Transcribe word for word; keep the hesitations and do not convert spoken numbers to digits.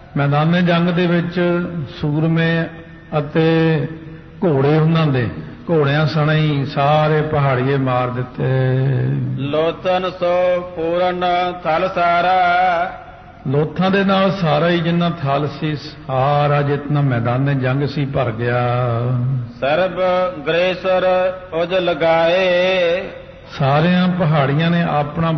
ਮੈਦਾਨੇ ਜੰਗ ਦੇ ਵਿੱਚ ਸੂਰਮੇ ਅਤੇ ਘੋੜੇ ਉਹਨਾਂ ਦੇ ਘੋੜਿਆਂ ਸਣੇ ਹੀ ਸਾਰੇ ਪਹਾੜੀਏ ਮਾਰ ਦਿੱਤੇ। ਲੋਥਨ ਸੋ ਪੂਰਨ ਥਲ ਸਾਰਾ, ਲੋਥਾਂ ਦੇ ਨਾਲ ਸਾਰਾ ਹੀ ਜਿੰਨਾ ਥਲ ਸੀ ਸਾਰਾ ਜਿਤਨਾ ਮੈਦਾਨੇ ਜੰਗ ਸੀ ਭਰ ਗਿਆ। ਸਰਬ ਗ੍ਰੇਸਰ ਉਜ ਲਗਾਏ, ਸਾਰਿਆਂ ਪਹਾੜੀਆਂ ਨੇ ਆਪਣਾ